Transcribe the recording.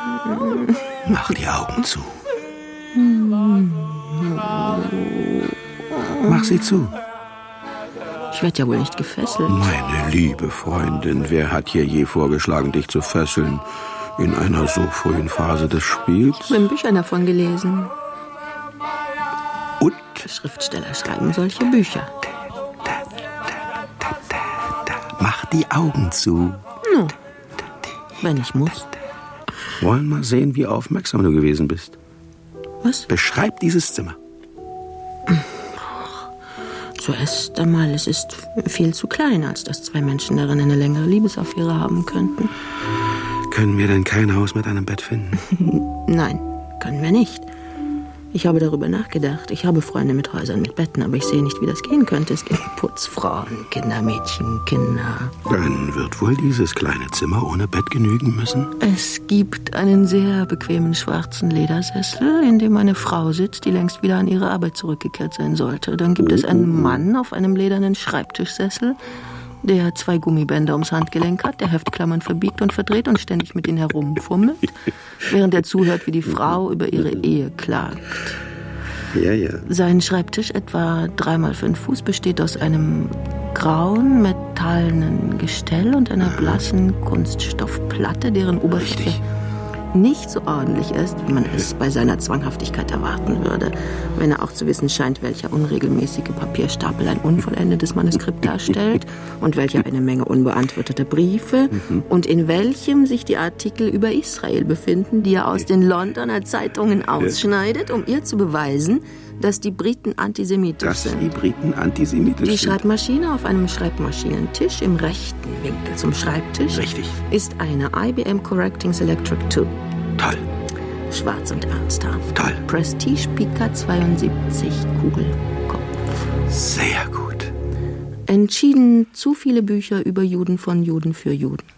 Mach die Augen zu. Mach sie zu. Ich werde ja wohl nicht gefesselt. Meine liebe Freundin, wer hat hier je vorgeschlagen, dich zu fesseln? In einer so frühen Phase des Spiels? Ich habe in Büchern davon gelesen. Und? Schriftsteller schreiben solche Bücher. Mach die Augen zu. No, wenn ich muss. Wollen mal sehen, wie aufmerksam du gewesen bist. Was? Beschreib dieses Zimmer. Zuerst einmal, es ist viel zu klein, als dass zwei Menschen darin eine längere Liebesaffäre haben könnten. Können wir denn kein Haus mit einem Bett finden? Nein, können wir nicht. Ich habe darüber nachgedacht. Ich habe Freunde mit Häusern mit Betten, aber ich sehe nicht, wie das gehen könnte. Es gibt Putzfrauen, Kindermädchen, Kinder. Dann wird wohl dieses kleine Zimmer ohne Bett genügen müssen? Es gibt einen sehr bequemen schwarzen Ledersessel, in dem eine Frau sitzt, die längst wieder an ihre Arbeit zurückgekehrt sein sollte. Dann gibt es einen Mann auf einem ledernen Schreibtischsessel, der 2 Gummibänder ums Handgelenk hat, der Heftklammern verbiegt und verdreht und ständig mit ihnen herumfummelt, während er zuhört, wie die Frau über ihre Ehe klagt. Ja, ja. Sein Schreibtisch, etwa 3x5 Fuß, besteht aus einem grauen, metallenen Gestell und einer blassen Kunststoffplatte, deren Oberfläche nicht so ordentlich ist, wie man es bei seiner Zwanghaftigkeit erwarten würde, wenn er auch zu wissen scheint, welcher unregelmäßige Papierstapel ein unvollendetes Manuskript darstellt und welcher eine Menge unbeantworteter Briefe und in welchem sich die Artikel über Israel befinden, die er aus den Londoner Zeitungen ausschneidet, um ihr zu beweisen, dass die Briten antisemitisch sind. Die Schreibmaschine auf einem Schreibmaschinentisch im rechten Winkel zum Schreibtisch ist eine IBM Correcting Selectric 2. Toll. Schwarz und ernsthaft. Toll. Prestige Pika 72 Kugelkopf. Sehr gut. Entschieden zu viele Bücher über Juden von Juden für Juden.